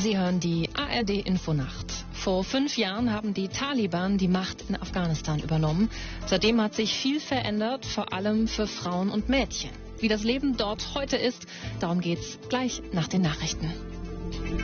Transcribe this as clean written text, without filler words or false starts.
Sie hören die ARD-Infonacht. Vor 5 Jahren haben die Taliban die Macht in Afghanistan übernommen. Seitdem hat sich viel verändert, vor allem für Frauen und Mädchen. Wie das Leben dort heute ist, darum geht's gleich nach den Nachrichten.